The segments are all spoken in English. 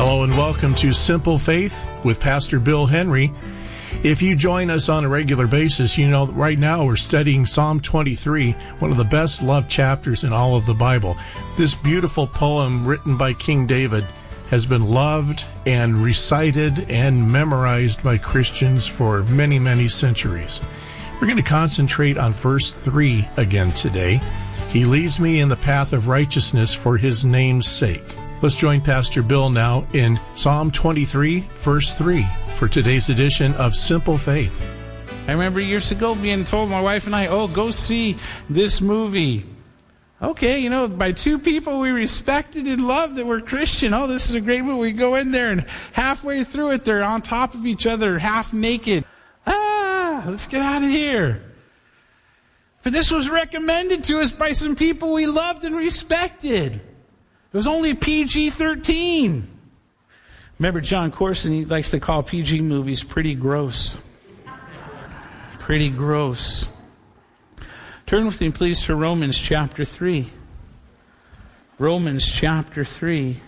Hello and welcome to Simple Faith with Pastor Bill Henry. If you join us on a regular basis, you know right now we're studying Psalm 23, one of the best loved chapters in all of the Bible. This beautiful poem written by King David has been loved and recited and memorized by Christians for many, many centuries. We're going to concentrate on verse 3 again today. He leads me in the path of righteousness for his name's sake. Let's join Pastor Bill now in Psalm 23, verse 3, for today's edition of Simple Faith. I remember years ago being told, my wife and I, go see this movie. Okay, by two people we respected and loved that were Christian. Oh, this is a great movie. We go in there and halfway through it, they're on top of each other, half naked. Let's get out of here. But this was recommended to us by some people we loved and respected. It was only PG-13. Remember John Corson, he likes to call PG movies pretty gross. Pretty gross. Turn with me, please, to Romans chapter 3. Romans chapter 3.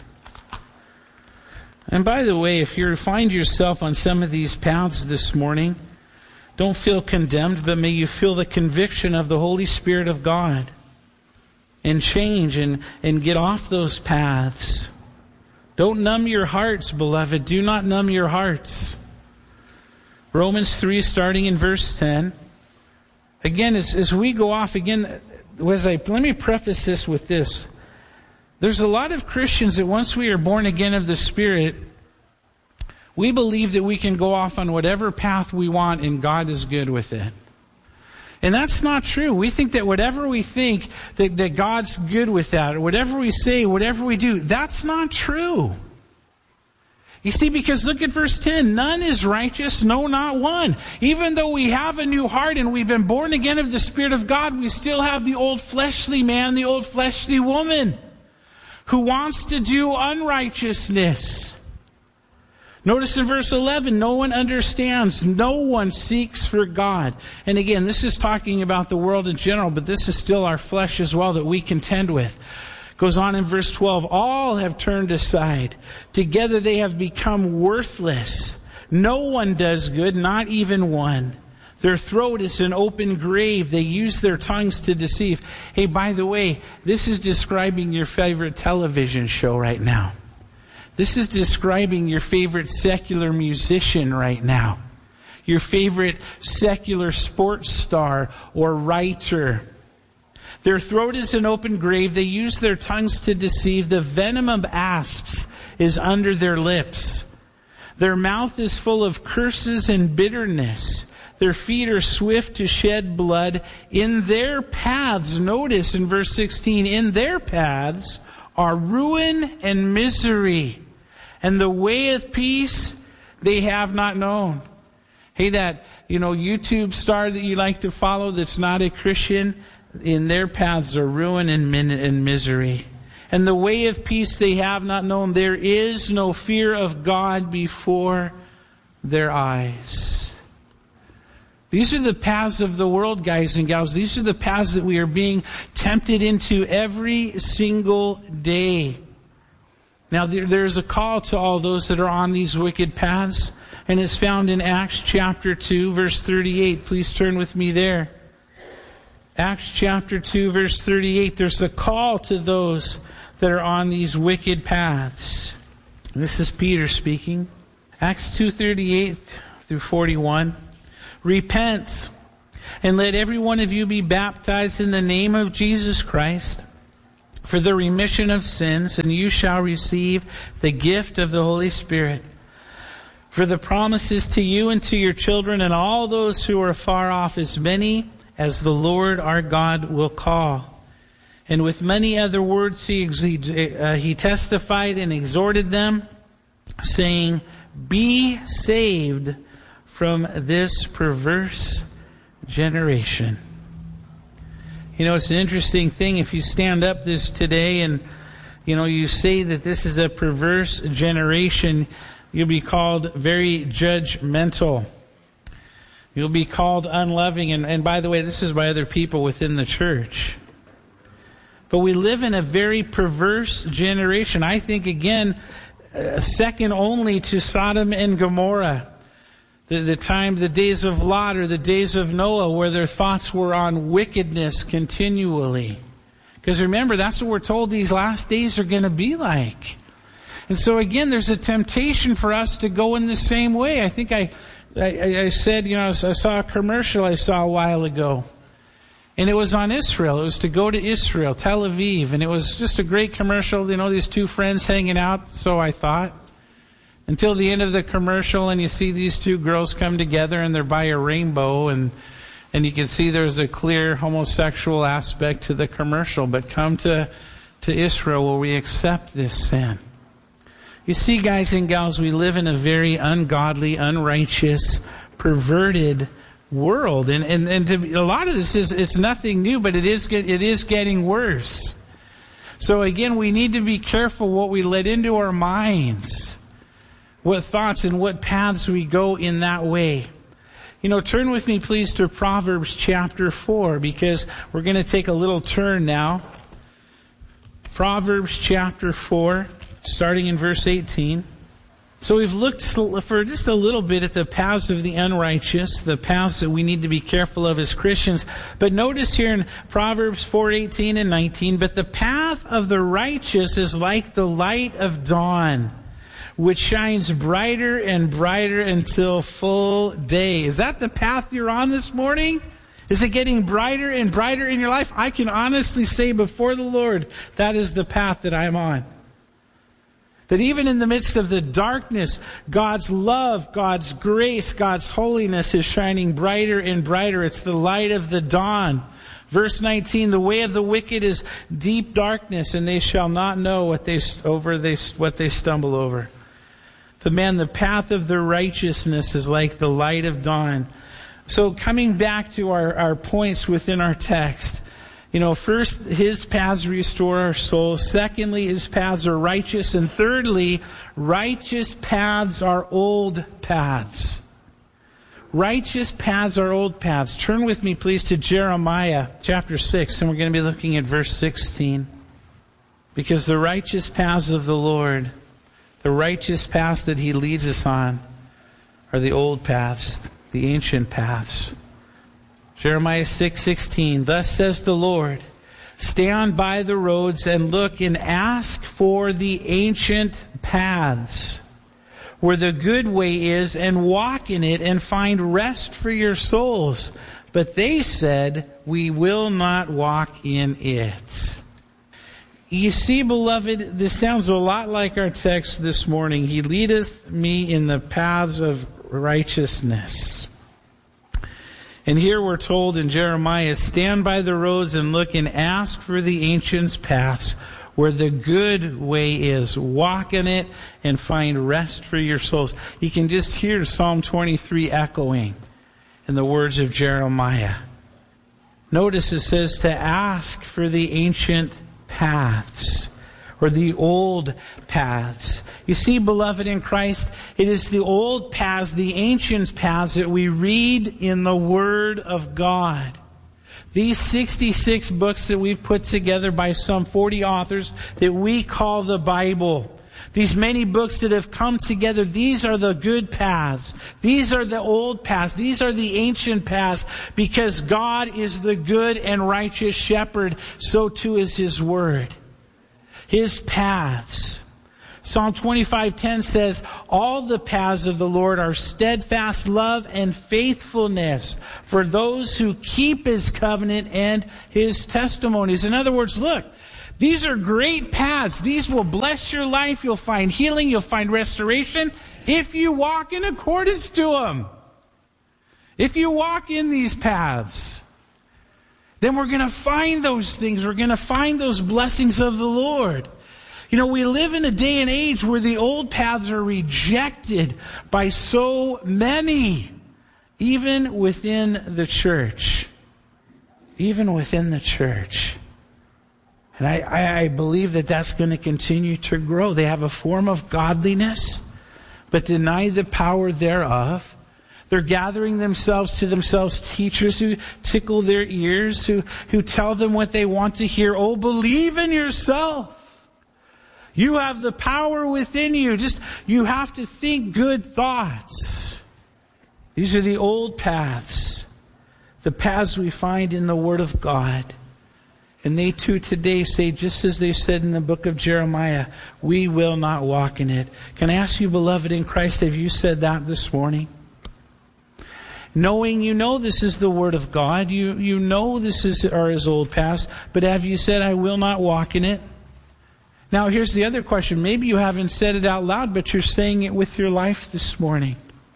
And by the way, if you find yourself on some of these paths this morning, don't feel condemned, but may you feel the conviction of the Holy Spirit of God. And change and get off those paths. Don't numb your hearts, beloved. Do not numb your hearts. Romans 3, starting in verse 10. Again, as we go off, let me preface this with this. There's a lot of Christians that once we are born again of the Spirit, we believe that we can go off on whatever path we want and God is good with it. And that's not true. We think that whatever we think, that God's good with that. Or whatever we say, whatever we do, that's not true. You see, because look at verse 10. None is righteous, no, not one. Even though we have a new heart and we've been born again of the Spirit of God, we still have the old fleshly man, the old fleshly woman who wants to do unrighteousness. Notice in verse 11, no one understands, no one seeks for God. And again, this is talking about the world in general, but this is still our flesh as well that we contend with. Goes on in verse 12, all have turned aside. Together they have become worthless. No one does good, not even one. Their throat is an open grave. They use their tongues to deceive. Hey, by the way, this is describing your favorite television show right now. This is describing your favorite secular musician right now. Your favorite secular sports star or writer. Their throat is an open grave. They use their tongues to deceive. The venom of asps is under their lips. Their mouth is full of curses and bitterness. Their feet are swift to shed blood. In their paths, notice in verse 16, in their paths are ruin and misery. And the way of peace they have not known. Hey, that, YouTube star that you like to follow that's not a Christian, in their paths are ruin and misery. And the way of peace they have not known. There is no fear of God before their eyes. These are the paths of the world, guys and gals. These are the paths that we are being tempted into every single day. Now, there's a call to all those that are on these wicked paths, and it's found in Acts chapter 2, verse 38. Please turn with me there. Acts chapter 2, verse 38. There's a call to those that are on these wicked paths. This is Peter speaking. Acts 2:38 through 41. Repent, and let every one of you be baptized in the name of Jesus Christ, for the remission of sins, and you shall receive the gift of the Holy Spirit. For the promises to you and to your children and all those who are far off, as many as the Lord our God will call. And with many other words he testified and exhorted them, saying, be saved from this perverse generation. It's an interesting thing if you stand up this today and, you say that this is a perverse generation, you'll be called very judgmental. You'll be called unloving. And by the way, this is by other people within the church. But we live in a very perverse generation. I think, again, second only to Sodom and Gomorrah. The days of Lot or the days of Noah, where their thoughts were on wickedness continually. Because remember, that's what we're told these last days are going to be like. And so again, there's a temptation for us to go in the same way. I think I said, I saw a commercial I saw a while ago. And it was on Israel. It was to go to Israel, Tel Aviv. And it was just a great commercial. These two friends hanging out, so I thought. Until the end of the commercial, and you see these two girls come together, and they're by a rainbow. And you can see there's a clear homosexual aspect to the commercial. But come to Israel where we accept this sin. You see, guys and gals, we live in a very ungodly, unrighteous, perverted world, and a lot of this it's nothing new, but it is getting worse. So again, we need to be careful what we let into our minds, what thoughts and what paths we go in that way. Turn with me, please, to Proverbs chapter 4, because we're going to take a little turn now. Proverbs chapter 4, starting in verse 18. So we've looked for just a little bit at the paths of the unrighteous, the paths that we need to be careful of as Christians. But notice here in Proverbs 4:18 and 19, but the path of the righteous is like the light of dawn, which shines brighter and brighter until full day. Is that the path you're on this morning? Is it getting brighter and brighter in your life? I can honestly say before the Lord, that is the path that I'm on. That even in the midst of the darkness, God's love, God's grace, God's holiness is shining brighter and brighter. It's the light of the dawn. Verse 19, the way of the wicked is deep darkness, and they shall not know what they stumble over. But man, the path of their righteousness is like the light of dawn. So coming back to our points within our text, first, His paths restore our soul. Secondly, His paths are righteous. And thirdly, righteous paths are old paths. Righteous paths are old paths. Turn with me, please, to Jeremiah chapter 6, and we're going to be looking at verse 16. Because the righteous paths of the Lord, the righteous paths that He leads us on, are the old paths, the ancient paths. Jeremiah 6:16, thus says the Lord, stand by the roads and look and ask for the ancient paths, where the good way is, and walk in it and find rest for your souls. But they said, we will not walk in it. You see, beloved, this sounds a lot like our text this morning. He leadeth me in the paths of righteousness. And here we're told in Jeremiah, stand by the roads and look and ask for the ancient paths, where the good way is. Walk in it and find rest for your souls. You can just hear Psalm 23 echoing in the words of Jeremiah. Notice it says to ask for the ancient paths, or the old paths. You see, beloved in Christ, it is the old paths, the ancient paths that we read in the Word of God. These 66 books that we've put together by some 40 authors that we call the Bible. These many books that have come together, these are the good paths. These are the old paths. These are the ancient paths, because God is the good and righteous shepherd. So too is His Word. His paths. Psalm 25:10 says, all the paths of the Lord are steadfast love and faithfulness for those who keep His covenant and His testimonies. In other words, look, these are great paths. These will bless your life. You'll find healing. You'll find restoration if you walk in accordance to them. If you walk in these paths, then we're going to find those things. We're going to find those blessings of the Lord. You know, we live in a day and age where the old paths are rejected by so many, even within the church. Even within the church. And I believe that that's going to continue to grow. They have a form of godliness, but deny the power thereof. They're gathering themselves to themselves teachers who tickle their ears, who tell them what they want to hear. Oh, believe in yourself. You have the power within you. You have to think good thoughts. These are the old paths, the paths we find in the Word of God. And they too today say, just as they said in the book of Jeremiah, we will not walk in it. Can I ask you, beloved in Christ, have you said that this morning? Knowing you know this is the Word of God, you know this are His old paths, but have you said, I will not walk in it? Now here's the other question. Maybe you haven't said it out loud, but you're saying it with your life this morning.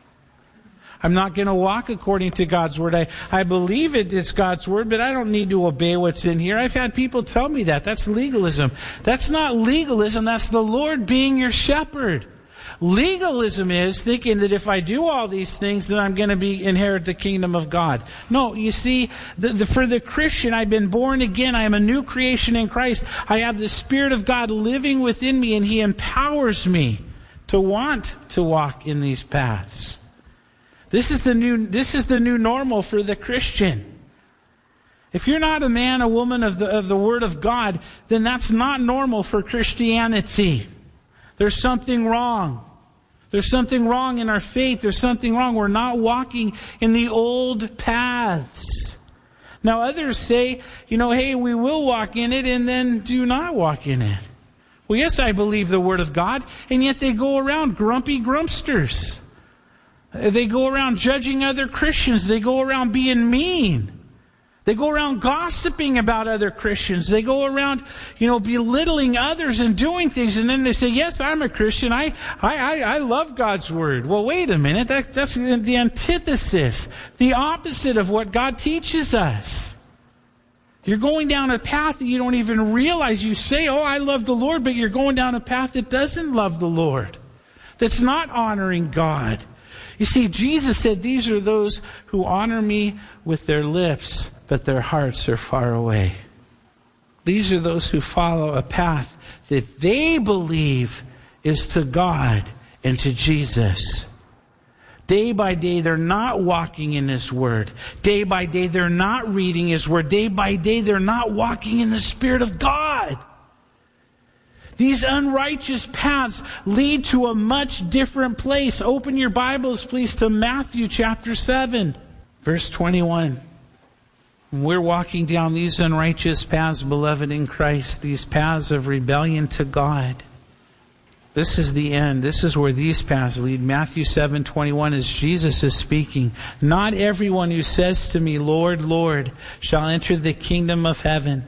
I'm not going to walk according to God's Word. I believe it's God's Word, but I don't need to obey what's in here. I've had people tell me that. That's legalism. That's not legalism. That's the Lord being your shepherd. Legalism is thinking that if I do all these things, then I'm going to inherit the kingdom of God. No, you see, for the Christian, I've been born again. I am a new creation in Christ. I have the Spirit of God living within me, and He empowers me to want to walk in these paths. This is the new normal for the Christian. If you're not a man, a woman of the Word of God, then that's not normal for Christianity. There's something wrong. There's something wrong in our faith. There's something wrong. We're not walking in the old paths. Now others say, hey, we will walk in it, and then do not walk in it. Well, yes, I believe the Word of God, and yet they go around grumpy grumpsters. They go around judging other Christians. They go around being mean. They go around gossiping about other Christians. They go around, belittling others and doing things. And then they say, yes, I'm a Christian. I love God's Word. Well, wait a minute. That's the antithesis, the opposite of what God teaches us. You're going down a path that you don't even realize. You say, I love the Lord, but you're going down a path that doesn't love the Lord, that's not honoring God. You see, Jesus said, these are those who honor me with their lips, but their hearts are far away. These are those who follow a path that they believe is to God and to Jesus. Day by day, they're not walking in His Word. Day by day, they're not reading His Word. Day by day, they're not walking in the Spirit of God. These unrighteous paths lead to a much different place. Open your Bibles, please, to Matthew chapter 7, verse 21. We're walking down these unrighteous paths, beloved in Christ, these paths of rebellion to God. This is the end. This is where these paths lead. Matthew 7:21, as Jesus is speaking. Not everyone who says to me, Lord, Lord, shall enter the kingdom of heaven,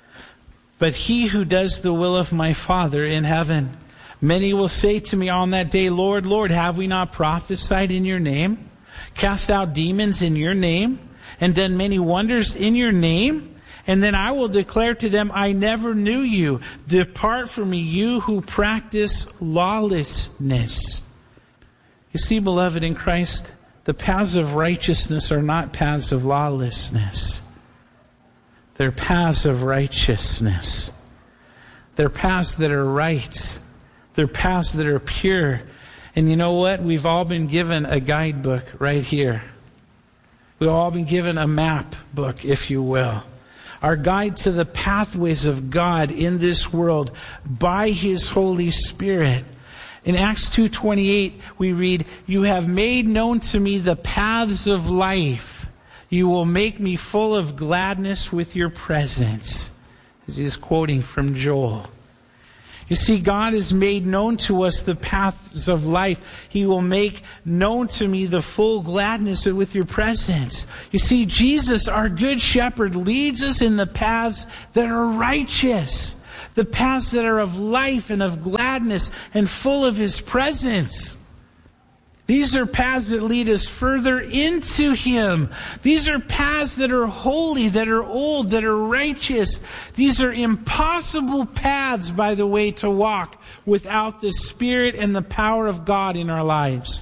but he who does the will of my Father in heaven. Many will say to me on that day, Lord, Lord, have we not prophesied in your name, cast out demons in your name, and done many wonders in your name? And then I will declare to them, I never knew you. Depart from me, you who practice lawlessness. You see, beloved in Christ, the paths of righteousness are not paths of lawlessness. They're paths of righteousness. They're paths that are right. They're paths that are pure. And you know what? We've all been given a guidebook right here. We've all been given a map book, if you will. Our guide to the pathways of God in this world by His Holy Spirit. In Acts 2:28, we read, you have made known to me the paths of life. You will make me full of gladness with your presence. As he is quoting from Joel. You see, God has made known to us the paths of life. He will make known to me the full gladness with your presence. You see, Jesus, our good shepherd, leads us in the paths that are righteous. The paths that are of life and of gladness and full of His presence. These are paths that lead us further into Him. These are paths that are holy, that are old, that are righteous. These are impossible paths, by the way, to walk without the Spirit and the power of God in our lives.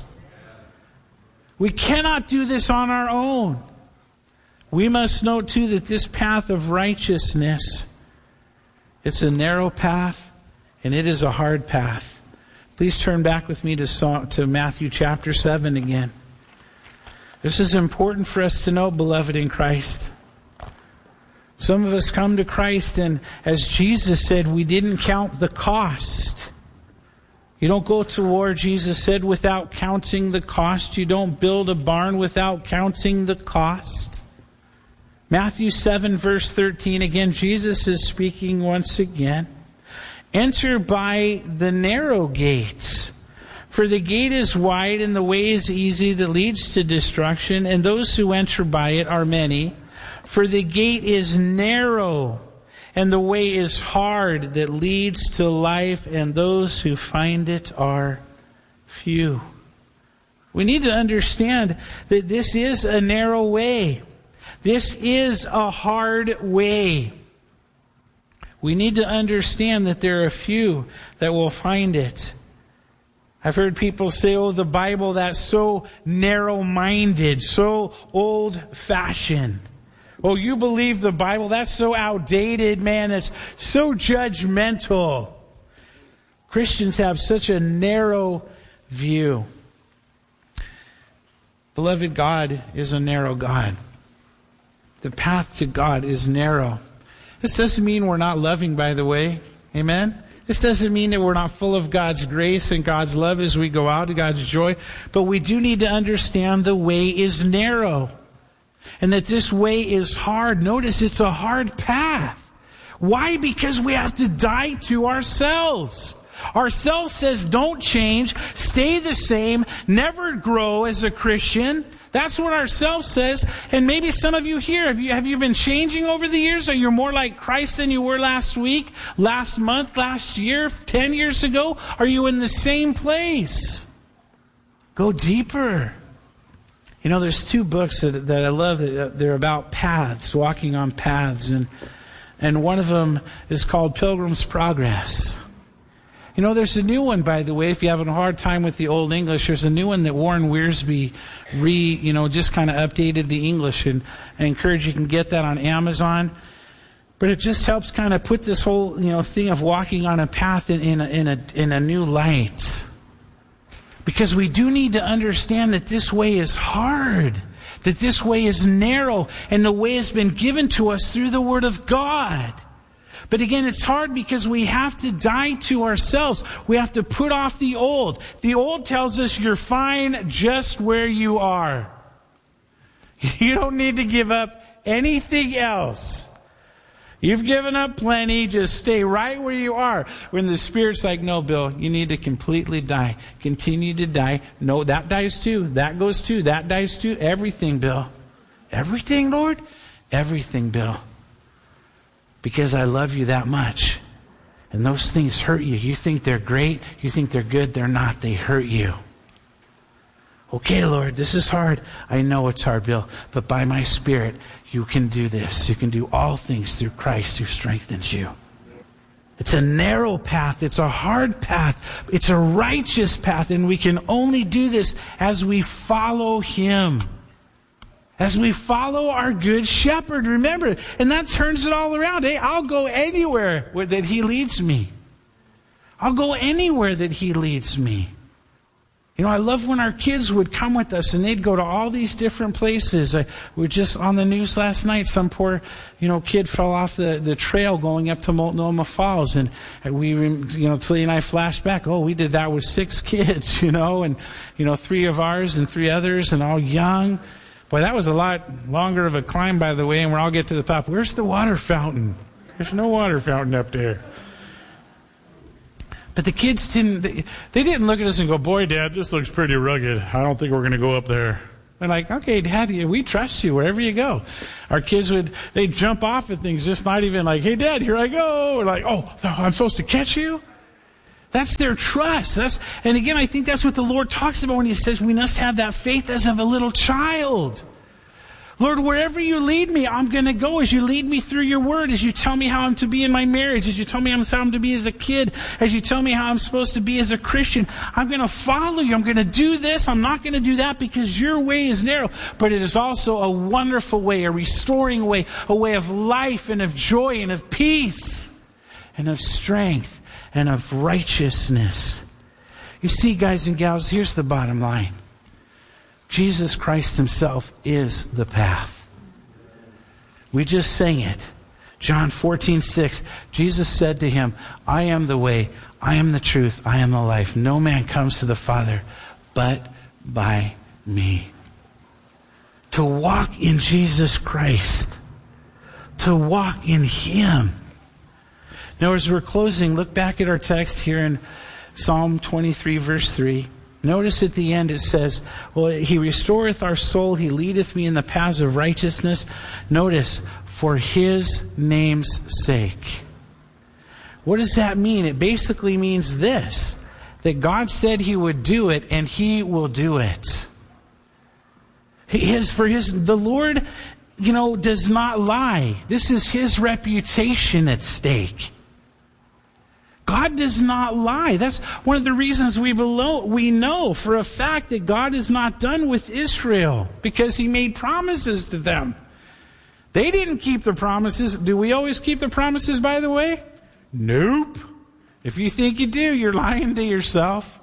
We cannot do this on our own. We must note too that this path of righteousness, it's a narrow path and it is a hard path. Please turn back with me to Matthew chapter 7 again. This is important for us to know, beloved in Christ. Some of us come to Christ, and as Jesus said, we didn't count the cost. You don't go to war, Jesus said, without counting the cost. You don't build a barn without counting the cost. Matthew 7, verse 13, again, Jesus is speaking once again. Enter by the narrow gates, for the gate is wide and the way is easy that leads to destruction, and those who enter by it are many. For the gate is narrow and the way is hard that leads to life, and those who find it are few. We need to understand that this is a narrow way. This is a hard way. We need to understand that there are few that will find it. I've heard people say, oh, the Bible, that's so narrow-minded, so old-fashioned. Oh, you believe the Bible? That's so outdated, man. It's so judgmental. Christians have such a narrow view. Beloved, God is a narrow God. The path to God is narrow. This doesn't mean we're not loving, by the way. Amen? This doesn't mean that we're not full of God's grace and God's love as we go out, God's joy. But we do need to understand the way is narrow. And that this way is hard. Notice it's a hard path. Why? Because we have to die to ourselves. Ourselves says don't change, stay the same, never grow as a Christian. That's what ourselves says. And maybe some of you here, have you been changing over the years? Are you more like Christ than you were last week, last month, last year, 10 years ago? Are you in the same place? Go deeper. You know, there's two books that I love. They're about paths, walking on paths. And one of them is called Pilgrim's Progress. You know, there's a new one, by the way, if you're having a hard time with the Old English, there's a new one that Warren Wiersbe just kind of updated the English, and I encourage you can get that on Amazon. But it just helps kind of put this whole, thing of walking on a path in a new light. Because we do need to understand that this way is hard, that this way is narrow, and the way has been given to us through the Word of God. But again, it's hard because we have to die to ourselves. We have to put off the old. The old tells us you're fine just where you are. You don't need to give up anything else. You've given up plenty. Just stay right where you are. When the Spirit's like, no, Bill, you need to completely die. Continue to die. No, that dies too. That goes too. That dies too. Everything, Bill. Everything, Lord? Everything, Bill. Because I love you that much. And those things hurt you. You think they're great. You think they're good. They're not. They hurt you. Okay, Lord, this is hard. I know it's hard, Bill. But by my Spirit, you can do this. You can do all things through Christ who strengthens you. It's a narrow path. It's a hard path. It's a righteous path. And we can only do this as we follow Him. As we follow our good shepherd, remember, and that turns it all around. Hey, I'll go anywhere that He leads me. I'll go anywhere that He leads me. I love when our kids would come with us and they'd go to all these different places. We were just on the news last night. Some poor, kid fell off the trail going up to Multnomah Falls. And we, Tilly and I flashed back. Oh, we did that with 6 kids, and 3 of ours and 3 others and all young. Boy, that was a lot longer of a climb, by the way, and we'll all get to the top. Where's the water fountain? There's no water fountain up there. But the kids they didn't look at us and go, boy, Dad, this looks pretty rugged. I don't think we're going to go up there. They're like, okay, Dad, we trust you wherever you go. Our kids they'd jump off at things, just not even like, hey, Dad, here I go. We're like, oh, I'm supposed to catch you? That's their trust. And again, I think that's what the Lord talks about when He says we must have that faith as of a little child. Lord, wherever you lead me, I'm going to go as you lead me through your word, as you tell me how I'm to be in my marriage, as you tell me how I'm to be as a kid, as you tell me how I'm supposed to be as a Christian. I'm going to follow you. I'm going to do this. I'm not going to do that because your way is narrow. But it is also a wonderful way, a restoring way, a way of life and of joy and of peace and of strength and of righteousness. You see, guys and gals, here's the bottom line. Jesus Christ Himself is the path. We just sang it. John 14:6, Jesus said to him, I am the way, I am the truth, I am the life. No man comes to the Father but by me. To walk in Jesus Christ, to walk in Him. Now, as we're closing, look back at our text here in Psalm 23, verse 3. Notice at the end it says, well, He restoreth our soul, He leadeth me in the paths of righteousness. Notice, for His name's sake. What does that mean? It basically means this, that God said He would do it, and He will do it. The Lord, does not lie. This is His reputation at stake. God does not lie. That's one of the reasons we know for a fact that God is not done with Israel, because He made promises to them. They didn't keep the promises. Do we always keep the promises, by the way? Nope. If you think you do, you're lying to yourself.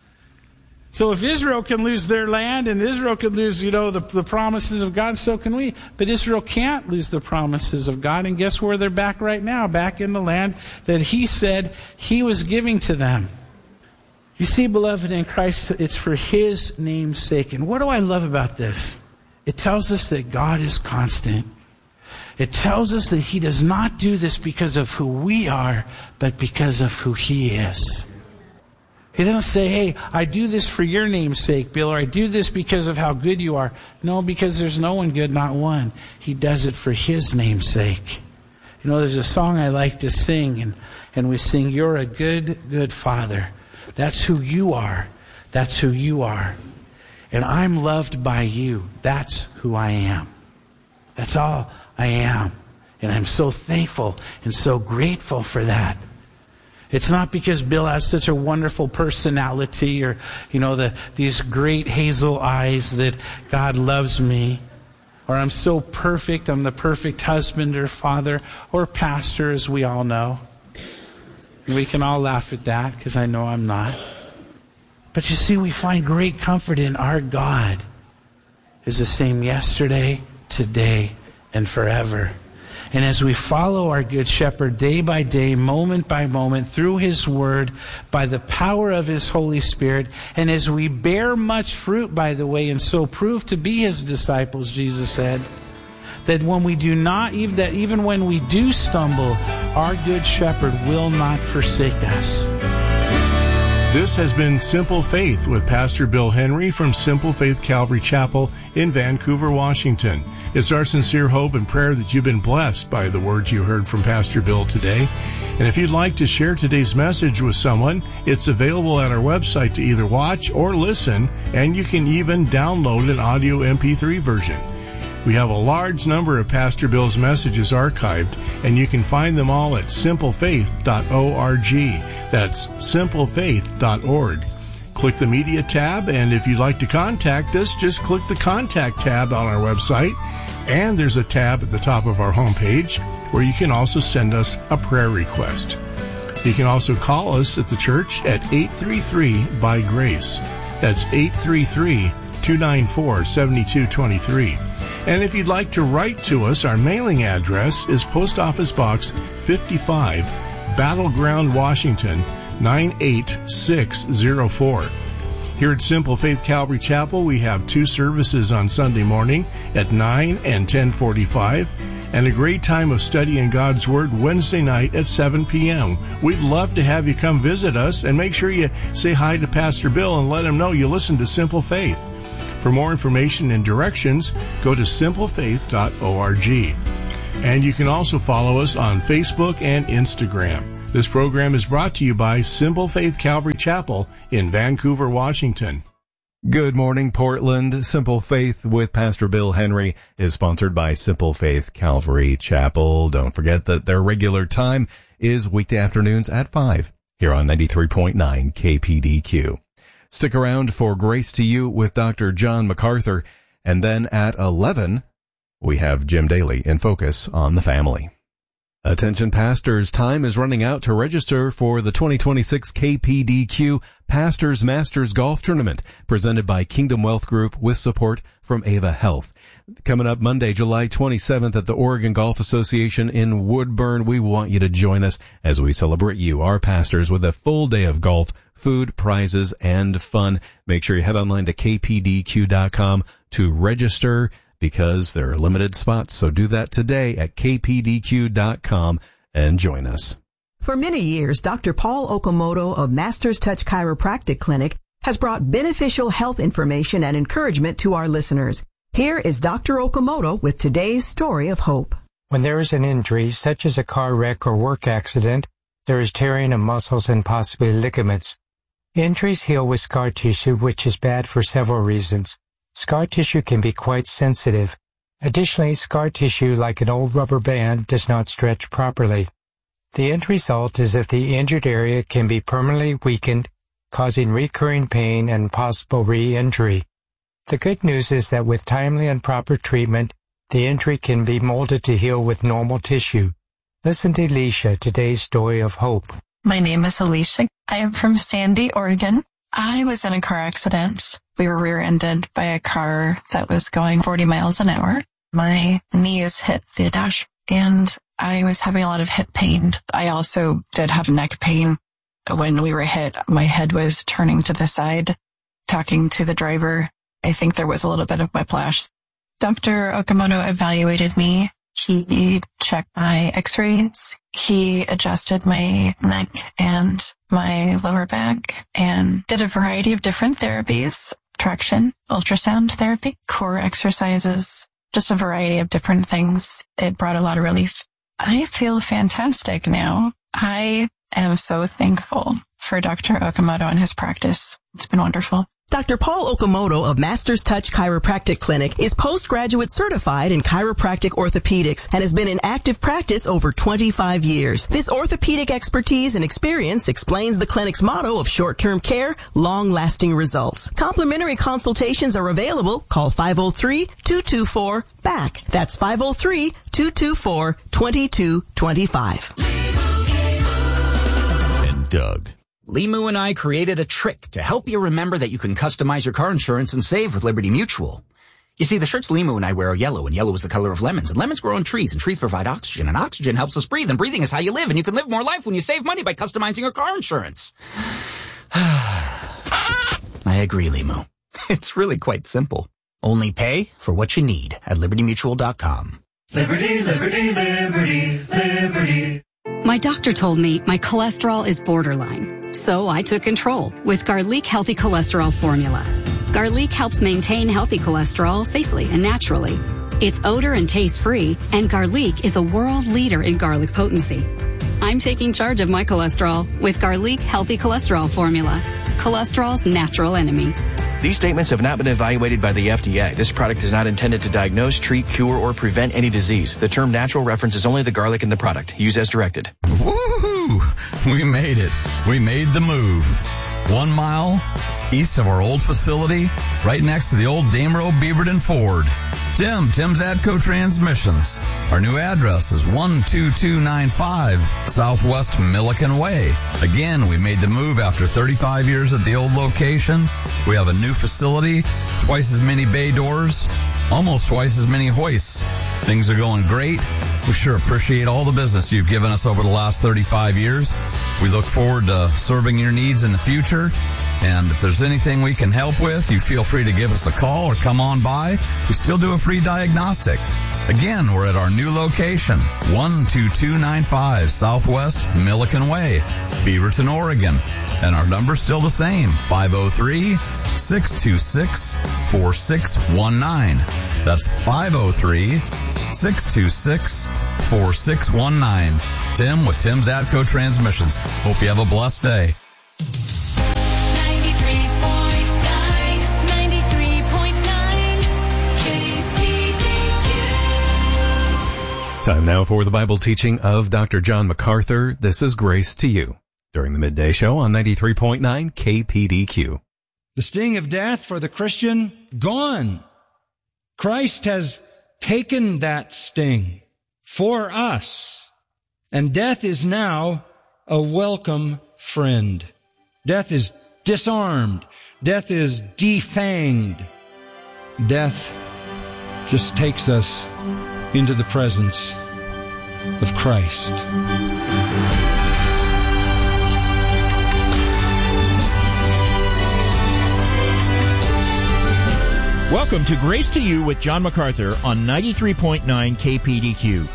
So if Israel can lose their land and Israel can lose, the promises of God, so can we. But Israel can't lose the promises of God. And guess where they're back right now? Back in the land that He said He was giving to them. You see, beloved in Christ, it's for His name's sake. And what do I love about this? It tells us that God is constant. It tells us that He does not do this because of who we are, but because of who He is. He doesn't say, hey, I do this for your name's sake, Bill, or I do this because of how good you are. No, because there's no one good, not one. He does it for His name's sake. There's a song I like to sing, and we sing, you're a good, good Father. That's who you are. That's who you are. And I'm loved by you. That's who I am. That's all I am. And I'm so thankful and so grateful for that. It's not because Bill has such a wonderful personality or, these great hazel eyes that God loves me. Or I'm so perfect, I'm the perfect husband or father or pastor, as we all know. And we can all laugh at that because I know I'm not. But you see, we find great comfort in our God is the same yesterday, today, and forever. And as we follow our Good Shepherd day by day, moment by moment, through His Word, by the power of His Holy Spirit, and as we bear much fruit, by the way, and so prove to be His disciples, Jesus said, that when we do not, even when we do stumble, our Good Shepherd will not forsake us. This has been Simple Faith with Pastor Bill Henry from Simple Faith Calvary Chapel in Vancouver, Washington. It's our sincere hope and prayer that you've been blessed by the words you heard from Pastor Bill today. And if you'd like to share today's message with someone, it's available at our website to either watch or listen, and you can even download an audio MP3 version. We have a large number of Pastor Bill's messages archived, and you can find them all at simplefaith.org. That's simplefaith.org. Click the Media tab, and if you'd like to contact us, just click the Contact tab on our website. And there's a tab at the top of our homepage where you can also send us a prayer request. You can also call us at the church at 833-BY-GRACE. That's 833-294-7223. And if you'd like to write to us, our mailing address is Post Office Box 55, Battleground, Washington, 98604. Here at Simple Faith Calvary Chapel, we have 2 services on Sunday morning at 9 and 10:45, and a great time of studying God's Word Wednesday night at 7 p.m. We'd love to have you come visit us, and make sure you say hi to Pastor Bill and let him know you listen to Simple Faith. For more information and directions, go to simplefaith.org. And you can also follow us on Facebook and Instagram. This program is brought to you by Simple Faith Calvary Chapel in Vancouver, Washington. Good morning, Portland. Simple Faith with Pastor Bill Henry is sponsored by Simple Faith Calvary Chapel. Don't forget that their regular time is weekday afternoons at 5 here on 93.9 KPDQ. Stick around for Grace to You with Dr. John MacArthur, and then at 11, we have Jim Daly in Focus on the Family. Attention pastors, time is running out to register for the 2026 KPDQ Pastors Masters Golf Tournament, presented by Kingdom Wealth Group with support from Ava Health. Coming up Monday, July 27th at the Oregon Golf Association in Woodburn. We want you to join us as we celebrate you, our pastors, with a full day of golf, food, prizes, and fun. Make sure you head online to kpdq.com to register, because there are limited spots. So do that today at kpdq.com and join us. For many years, Dr. Paul Okamoto of Masters Touch Chiropractic Clinic has brought beneficial health information and encouragement to our listeners. Here is Dr. Okamoto with today's story of hope. When there is an injury, such as a car wreck or work accident, there is tearing of muscles and possibly ligaments. Injuries heal with scar tissue, which is bad for several reasons. Scar tissue can be quite sensitive. Additionally, scar tissue, like an old rubber band, does not stretch properly. The end result is that the injured area can be permanently weakened, causing recurring pain and possible re-injury. The good news is that with timely and proper treatment, the injury can be molded to heal with normal tissue. Listen to Alicia, today's story of hope. My name is Alicia. I am from Sandy, Oregon. I was in a car accident. We were rear-ended by a car that was going 40 miles an hour. My knees hit the dash, and I was having a lot of hip pain. I also did have neck pain. When we were hit, my head was turning to the side. Talking to the driver, I think there was a little bit of whiplash. Dr. Okamoto evaluated me. He checked my x-rays. He adjusted my neck and my lower back and did a variety of different therapies, traction, ultrasound therapy, core exercises, just a variety of different things. It brought a lot of relief. I feel fantastic now. I am so thankful for Dr. Okamoto and his practice. It's been wonderful. Dr. Paul Okamoto of Masters Touch Chiropractic Clinic is postgraduate certified in chiropractic orthopedics and has been in active practice over 25 years. This orthopedic expertise and experience explains the clinic's motto of short-term care, long-lasting results. Complimentary consultations are available. Call 503-224-BACK. That's 503-224-2225. And Doug. Limu and I created a trick to help you remember that you can customize your car insurance and save with Liberty Mutual. You see, the shirts Limu and I wear are yellow, and yellow is the color of lemons, and lemons grow on trees, and trees provide oxygen, and oxygen helps us breathe, and breathing is how you live, and you can live more life when you save money by customizing your car insurance. I agree, Limu. It's really quite simple. Only pay for what you need at LibertyMutual.com. Liberty, liberty, liberty, liberty. My doctor told me my cholesterol is borderline. So I took control with Garlic Healthy Cholesterol Formula. Garlic helps maintain healthy cholesterol safely and naturally. It's odor and taste free, and Garlic is a world leader in garlic potency. I'm taking charge of my cholesterol with Garlic Healthy Cholesterol Formula. Cholesterol's natural enemy. These statements have not been evaluated by the FDA. This product is not intended to diagnose, treat, cure, or prevent any disease. The term natural references only the garlic in the product. Use as directed. Woohoo! We made it. We made the move. 1 mile east of our old facility, right next to the old Damerow Beaverton Ford. Tim's Atco Transmissions. Our new address is 12295 Southwest Milliken Way. Again, we made the move after 35 years at the old location. We have a new facility, twice as many bay doors, almost twice as many hoists. Things are going great. We sure appreciate all the business you've given us over the last 35 years. We look forward to serving your needs in the future. And if there's anything we can help with, you feel free to give us a call or come on by. We still do a free diagnostic. Again, we're at our new location, 12295 Southwest Milliken Way, Beaverton, Oregon. And our number's still the same, 503-626-4619. That's 503-626-4619. Tim with Tim's Atco Transmissions. Hope you have a blessed day. Time now for the Bible teaching of Dr. John MacArthur. This is Grace to You during the midday show on 93.9 KPDQ. The sting of death for the Christian, gone. Christ has taken that sting for us. And death is now a welcome friend. Death is disarmed. Death is defanged. Death just takes us into the presence of Christ. Welcome to Grace to You with John MacArthur on 93.9 KPDQ.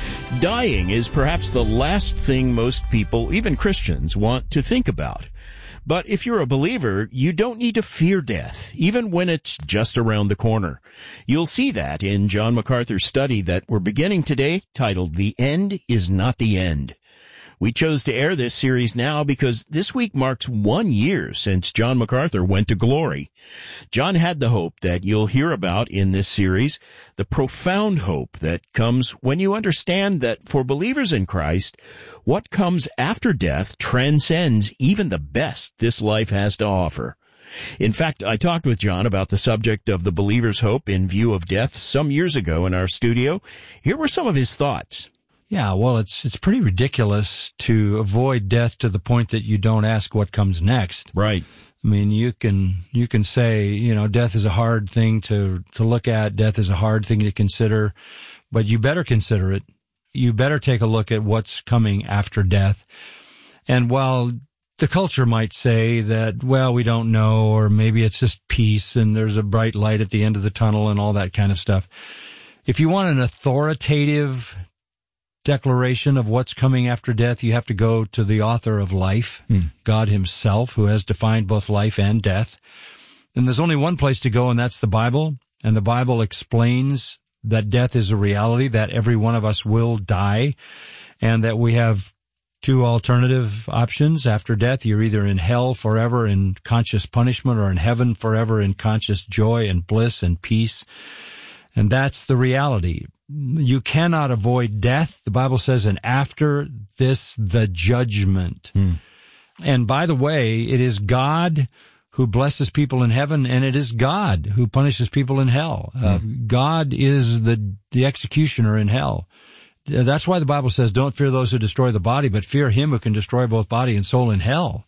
Dying is perhaps the last thing most people, even Christians, want to think about. But if you're a believer, you don't need to fear death, even when it's just around the corner. You'll see that in John MacArthur's study that we're beginning today, titled The End is Not the End. We chose to air this series now because this week marks 1 year since John MacArthur went to glory. John had the hope that you'll hear about in this series, the profound hope that comes when you understand that for believers in Christ, what comes after death transcends even the best this life has to offer. In fact, I talked with John about the subject of the believer's hope in view of death some years ago in our studio. Here were some of his thoughts. Yeah, well, it's pretty ridiculous to avoid death to the point that you don't ask what comes next. Right. I mean, you can say, you know, death is a hard thing to look at. Death is a hard thing to consider, but you better consider it. You better take a look at what's coming after death. And while the culture might say that, well, we don't know, or maybe it's just peace and there's a bright light at the end of the tunnel and all that kind of stuff. If you want an authoritative declaration of what's coming after death, you have to go to the author of life, God himself, who has defined both life and death. And there's only one place to go, and that's the Bible. And the Bible explains that death is a reality, that every one of us will die, and that we have two alternative options after death. You're either in hell forever in conscious punishment, or in heaven forever in conscious joy and bliss and peace. And that's the reality. You cannot avoid death. The Bible says, and after this, the judgment. And by the way, it is God who blesses people in heaven, and it is God who punishes people in hell. God is the executioner in hell. That's why the Bible says, don't fear those who destroy the body, but fear him who can destroy both body and soul in hell.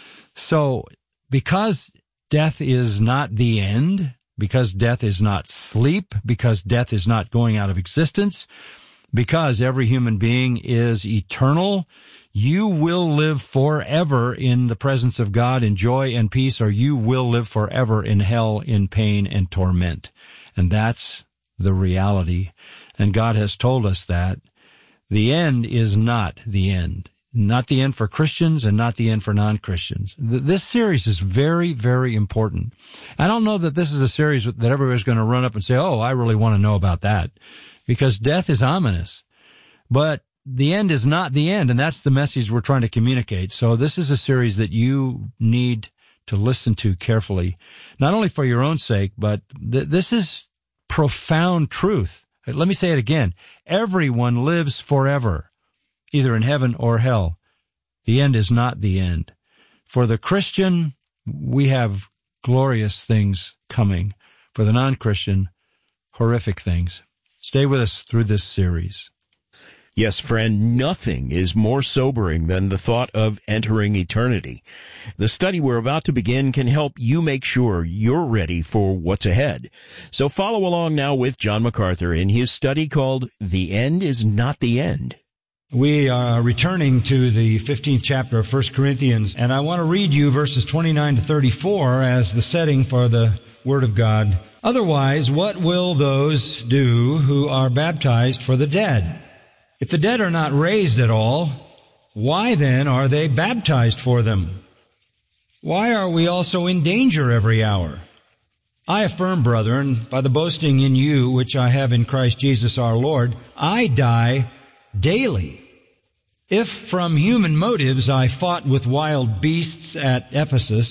So, because death is not the end, because death is not sleep, because death is not going out of existence, because every human being is eternal, you will live forever in the presence of God in joy and peace, or you will live forever in hell in pain and torment. And that's the reality. And God has told us that the end is not the end. Not the end for Christians and not the end for non-Christians. This series is very, very important. I don't know that this is a series that everybody's going to run up and say, oh, I really want to know about that, because death is ominous. But the end is not the end, and that's the message we're trying to communicate. So this is a series that you need to listen to carefully, not only for your own sake, but this is profound truth. Let me say it again. Everyone lives forever, either in heaven or hell. The end is not the end. For the Christian, we have glorious things coming. For the non-Christian, horrific things. Stay with us through this series. Yes, friend, nothing is more sobering than the thought of entering eternity. The study we're about to begin can help you make sure you're ready for what's ahead. So follow along now with John MacArthur in his study called The End is Not the End. We are returning to the 15th chapter of 1 Corinthians, and I want to read you verses 29 to 34 as the setting for the Word of God. Otherwise, what will those do who are baptized for the dead? If the dead are not raised at all, why then are they baptized for them? Why are we also in danger every hour? I affirm, brethren, by the boasting in you which I have in Christ Jesus our Lord, I die daily. If from human motives I fought with wild beasts at Ephesus,